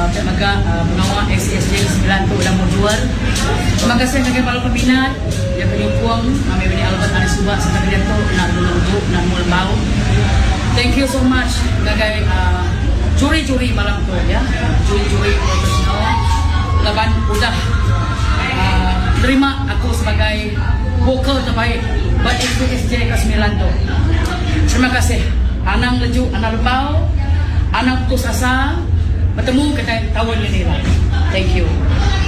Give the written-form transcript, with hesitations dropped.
pengawa SSJ 9 tu dah mundur. Terima kasih kepada para peminat yang penyokong kami ini Albert Anis Subak sampai dia tu nak dulu nak mul bau. Thank you so much sebagai juri-juri malam tu ya. Juri-juri profesional. Laban udah terima aku sebagai vokal terbaik buat SSJ ke-9 tu. Terima kasih. Anang leju, anak lebau, anak putus asa bertemu kita tahun ini lah. Thank you.